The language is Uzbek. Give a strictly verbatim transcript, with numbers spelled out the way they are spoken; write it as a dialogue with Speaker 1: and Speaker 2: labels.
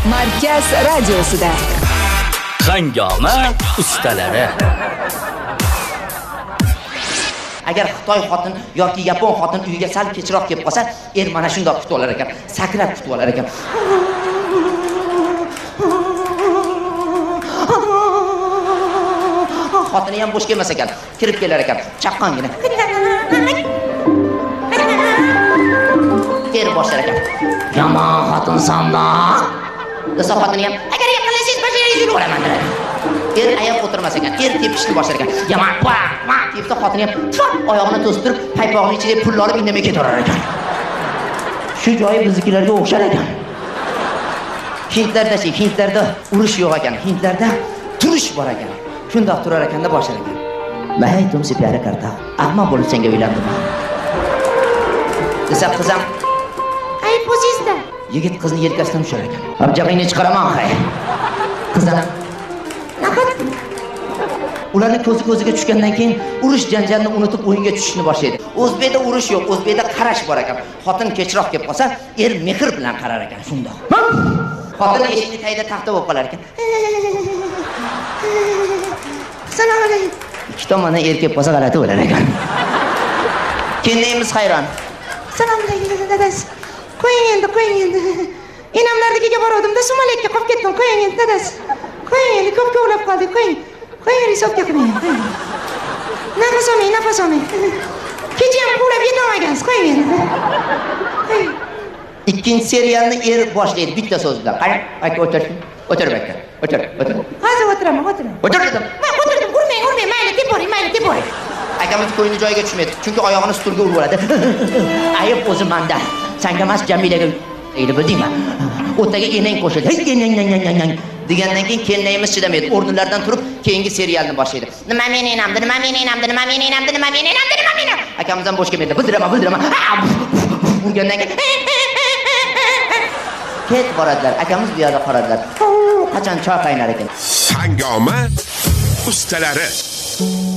Speaker 1: Markaz radiosida
Speaker 2: Hangoma ustalari.
Speaker 3: Agar Xitoy xotin yoki Yapon xotin uyiga sal kechroq kelib qolsa, er mana shunday kutib olar ekan, sakrab kutib olar ekan. Xotini ham bo'sh kelmas ekan, kirib kelar ekan, chaqqongina. Er boshlar ekan. Yomon xotinsan-da. Desa xotini ham, agar yaqinlashsangiz basharingizni ko'raman dedi. Er ayaq o'tirmas ekan, er tepishni boshlar ekan. Yomon, va, va debsa xotini ham oyog'ini to'sib turib, paypoqning ichiga pul olib indamay ketaverar ekan. Shu joyi biznikilarga o'xshar ekan. Hindlarda-chi, Hindlarda urush yo'q ekan, Hindlarda turish bor ekan. Shundoq turar ekanda boshlar ekan. "May tumse pyara karta, ammo bo'lib senga uylandim." Desa qizim, "Ay, pozizda." Yigit qizni yelkasidan tushar ekan. "Abjag'ingni chiqaraman, hay." Qizim, "Naqat?" Ularning ko'zi ko'ziga tushgandan keyin urush janjalni unutib o'yinga tushishni boshlaydi. O'zbekda urush yo'q, O'zbekda qarash bor ekan. Xotin kechroq kelib qolsa, er mehr bilan qarar ekan, shundoq. Xotin eshikni tagida taxta bo'lib qolar ekan. Assalomu alaykum. Ikki tomondan er kelib qolsa g'alati bo'lar ekan. Kendimiz hayron. Assalomu alaykum dadasi. Qo'ying endi, qo'ying endi. Enamlarnikiga boruvdim-da, sumalakka qolib ketdim. Qo'ying endi dadasi. Qo'ying endi, ko'p ko'plab qoldik, qo'ying. Qo'ying, hisobga qilmang. Nafas olmang, nafas olmang. Kecha ham quvlab yetolmagansiz, qo'ying endi. Qo'ying. Ikkinchi serialni er boshlaydi bitta so'z bilan. Qarang, aka o'tir. O'tir aka. O'tir, o'tir. Hozir o'tiraman, o'tiraman. O'tir dedim. Ha, o'tirdim. Urmang, urmang, mayli, deb boring, mayli, deb boring. Akamiz qo'yini joyiga tushmaydi, chunki oyog'ini stulga urib oladi. Ayib o'zi manda. Senga emas, Jamilaga deydi, bildingmi? O'taga enang qo'shildi. Hey, enang, enang, enang, enang degandan keyin kelnayimiz chidamaydi. O'rnlaridan turib, keyingi serialni boshlaydi. Nima men enamdi, nima men enamdi, nima men enamdi, nima men enamdi, nima men. Akamiz ham bo'sh kelmaydi. Bildiraman, bildiraman. Urgandan keyin ket boradilar. Akamiz bu yerda qoladilar. Qachon choy qaynar ekan.
Speaker 4: Hangoma ustalari.